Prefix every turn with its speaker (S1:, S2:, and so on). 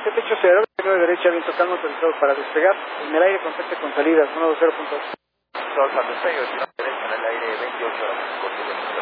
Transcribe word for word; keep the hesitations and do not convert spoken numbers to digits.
S1: este techo cero, de derecha, viento calmo autorizado para despegar, en el aire contacte con salidas, uno dos cero punto ocho.
S2: Sol, cuando despegue, derecha en el aire, veintiocho horas,